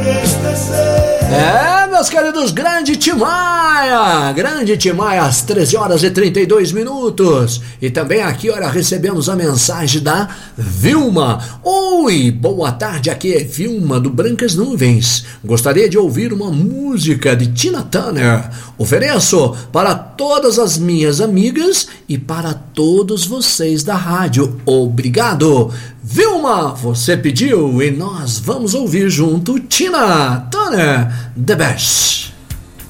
Meus queridos, grande Timaya, às 13 horas e 32 minutos. E também aqui, olha, recebemos a mensagem da Vilma. Oi, boa tarde, aqui é Vilma do Brancas Nuvens. Gostaria de ouvir uma música de Tina Turner. Ofereço para todas as minhas amigas e para todos vocês da rádio. Obrigado. Vilma, você pediu e nós vamos ouvir junto Tina Turner, The Best.